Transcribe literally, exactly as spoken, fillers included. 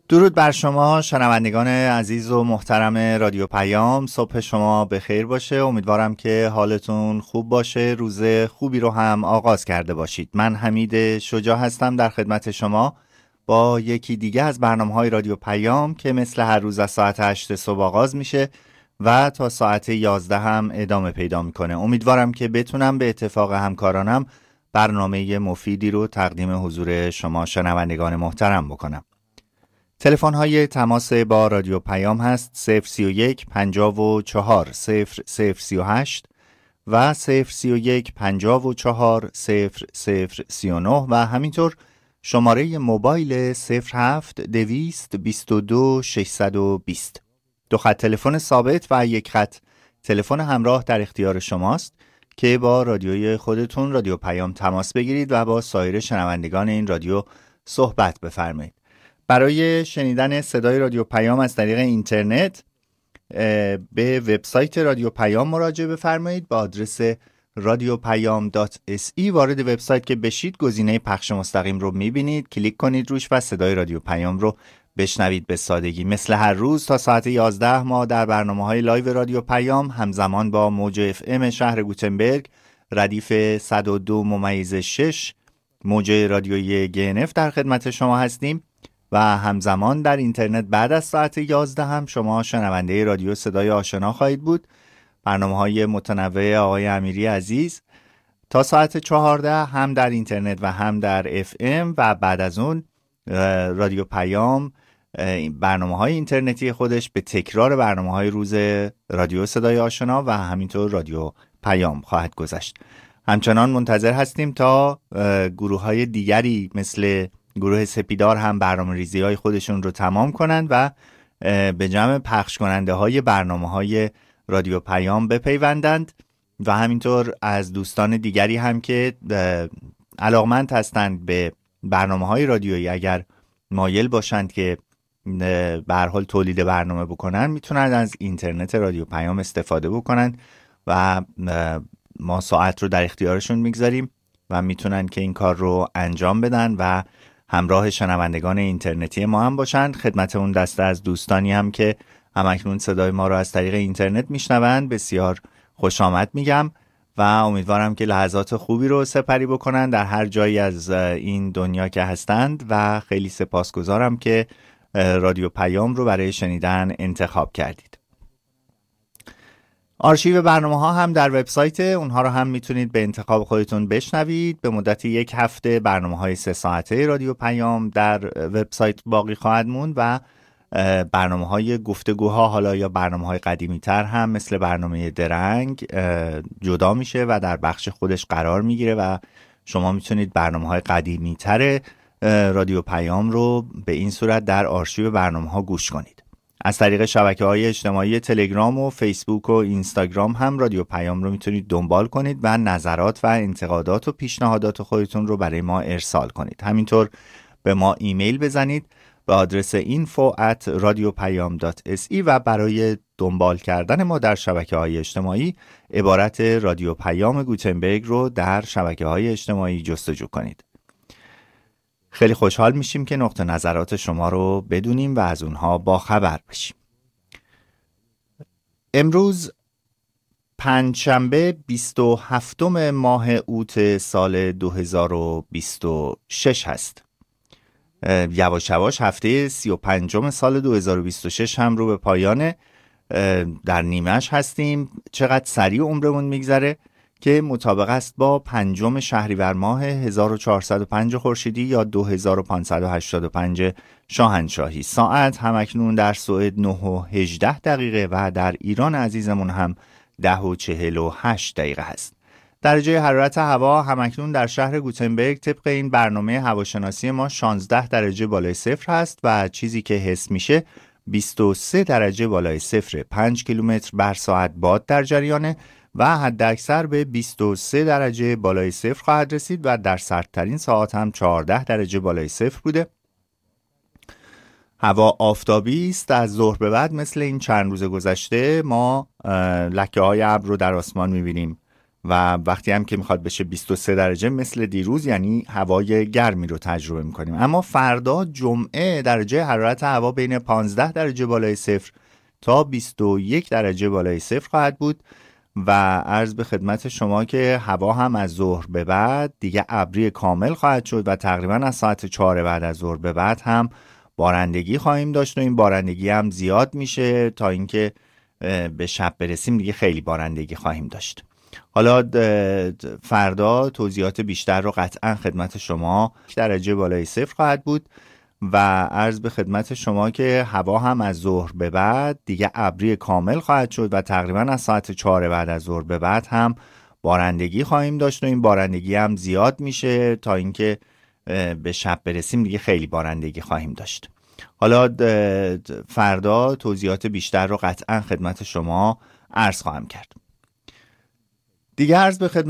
درود بر شما شنوندگان عزیز و محترم رادیو پیام. صبح شما بخیر باشه. امیدوارم که حالتون خوب باشه، روز خوبی رو هم آغاز کرده باشید. من حمید شجاع هستم در خدمت شما با یکی دیگه از برنامه‌های رادیو پیام که مثل هر روز از ساعت هشت صبح آغاز میشه و تا ساعت یازده هم ادامه پیدا میکنه. امیدوارم که بتونم به اتفاق همکارانم برنامه مفیدی رو تقدیم حضور شما شنوندگان محترم بکنم. تلفن های تماس با رادیو پیام هست صفر سی و یک پنجاه و چهار صفر صفر سی و هشت و صفر سی و یک پنجاه و چهار صفر صفر سی و نه و همینطور شماره موبایل صفر هفت دویست بیست و دو ششصد و بیست. دو خط تلفن ثابت و یک خط تلفن همراه در اختیار شماست که با رادیوی خودتون رادیو پیام تماس بگیرید و با سایر شنوندگان این رادیو صحبت بفرمایید. برای شنیدن صدای رادیو پیام از طریق اینترنت به وبسایت رادیو پیام مراجعه بفرمایید. با آدرس رادیو پیام دات اس ای وارد وبسایت که بشید گزینه پخش مستقیم رو میبینید، کلیک کنید روش و صدای رادیو پیام رو بشنوید به سادگی. مثل هر روز تا ساعت یازده ما در برنامه‌های لایو رادیو پیام همزمان با موج اف ام شهر گوتنبرگ ردیف صد و دو ممیز شش موج رادیویی جی ان اف در خدمت شما هستیم و همزمان در اینترنت بعد از ساعت یازده هم شما شنونده رادیو صدای آشنا خواهید بود. برنامه‌های متنوع آقای امیری عزیز تا ساعت چهارده هم در اینترنت و هم در اف ام و بعد از اون رادیو پیام برنامه‌های اینترنتی خودش به تکرار برنامه‌های روز رادیو صدای آشنا و همینطور رادیو پیام خواهد گذشت. همچنان منتظر هستیم تا گروه‌های دیگری مثل گروه سپیدار هم برنامه ریزی های خودشون رو تمام کنند و به جمع پخش کننده های برنامه های رادیو پیام بپیوندند و همینطور از دوستان دیگری هم که علاقمند هستند به برنامه های رادیویی اگر مایل باشند که به هر حال تولید برنامه بکنن میتونند از اینترنت رادیو پیام استفاده بکنند و ما ساعت رو در اختیارشون میگذاریم و میتونن که این کار رو انجام بدن و همراه شنوندگان اینترنتی ما هم باشند. خدمت اون دسته از دوستانی هم که همکنون صدای ما رو از طریق اینترنت میشنوند بسیار خوش آمد میگم و امیدوارم که لحظات خوبی رو سپری بکنن در هر جایی از این دنیا که هستند و خیلی سپاسگزارم که رادیو پیام رو برای شنیدن انتخاب کردید. آرشیو برنامه ها هم در وبسایت، اونها رو هم میتونید به انتخاب خودتون بشنوید. به مدت یک هفته برنامه های سه ساعته رادیو پیام در وبسایت باقی خواهد موند و برنامه های گفتگوها حالا یا برنامه های قدیمی تر هم مثل برنامه درنگ جدا میشه و در بخش خودش قرار میگیره و شما میتونید برنامه های قدیمی تر رادیو پیام رو به این صورت در آرشیو برنامه ها گوش کنید. از طریق شبکه‌های اجتماعی تلگرام و فیسبوک و اینستاگرام هم رادیو پیام رو میتونید دنبال کنید و نظرات و انتقادات و پیشنهادات خودتون رو برای ما ارسال کنید. همینطور به ما ایمیل بزنید به آدرس اینفو ات رادیو پیام دات اس ای و برای دنبال کردن ما در شبکه‌های اجتماعی عبارت رادیو پیام گوتنبرگ رو در شبکه‌های اجتماعی جستجو کنید. خیلی خوشحال میشیم که نقطه نظرات شما رو بدونیم و از اونها با خبر بشیم. امروز پنجشنبه بیست و هفتم ماه اوت سال دو هزار و بیست و شش هست. یواش یواش هفته سی و پنجم سال دو هزار و بیست و شش هم رو به پایان در نیمه‌اش هستیم. چقدر سریع عمرمون میگذره که مطابق است با پنجم شهریور ماه هزار و چهارصد و پنج خورشیدی یا دو هزار و پانصد و هشتاد و پنج شاهنشاهی. ساعت همکنون در سوئد نه و هجده دقیقه و در ایران عزیزمون هم ده و چهل و هشت دقیقه هست. درجه حرارت هوا همکنون در شهر گوتنبرگ طبق این برنامه هواشناسی ما شانزده درجه بالای صفر هست و چیزی که حس میشه بیست و سه درجه بالای صفر. پنج کیلومتر بر ساعت باد در جریانه و حد اکثر به بیست و سه درجه بالای صفر خواهد رسید و در سردترین ساعت هم چهارده درجه بالای صفر بوده. هوا آفتابی است. از ظهر به بعد مثل این چند روز گذشته ما لکه های ابر رو در آسمان میبینیم و وقتی هم که میخواد بشه بیست و سه درجه مثل دیروز، یعنی هوای گرمی رو تجربه میکنیم. اما فردا جمعه درجه حرارت هوا بین پانزده درجه بالای صفر تا بیست و یک درجه بالای صفر خواهد بود و عرض به خدمت شما که هوا هم از ظهر به بعد دیگه ابری کامل خواهد شد و تقریبا از ساعت چهار بعد از ظهر به بعد هم بارندگی خواهیم داشت و این بارندگی هم زیاد میشه تا اینکه به شب برسیم دیگه خیلی بارندگی خواهیم داشت. حالا فردا توضیحات بیشتر رو قطعا خدمت شما درجه بالای صفر خواهد بود و عرض به خدمت شما که هوا هم از ظهر به بعد دیگه ابری کامل خواهد شد و تقریبا از ساعت چهار بعد از ظهر به بعد هم بارندگی خواهیم داشت و این بارندگی هم زیاد میشه تا اینکه به شب برسیم دیگه خیلی بارندگی خواهیم داشت. حالا فردا توضیحات بیشتر رو قطعا خدمت شما عرض خواهم کرد. دیگه عرض به خدمت